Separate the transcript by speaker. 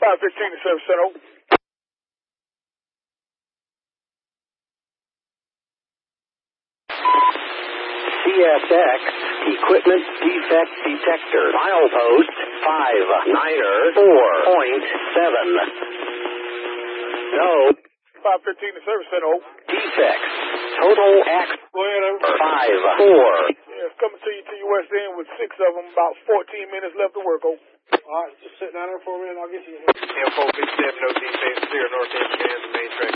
Speaker 1: 515 to Service Center.
Speaker 2: CSX Equipment Defect Detector. Milepost 594.7. No.
Speaker 1: 515 to Service Center.
Speaker 2: Defects. Total X.
Speaker 1: Go ahead, over.
Speaker 2: 5-4.
Speaker 1: Yeah, it's coming to you to your west end with 6 of them, about 14 minutes left to work, over.
Speaker 3: All right, just sit down there for a minute and I'll get you.
Speaker 4: M457, no defense, clear north end, the main track.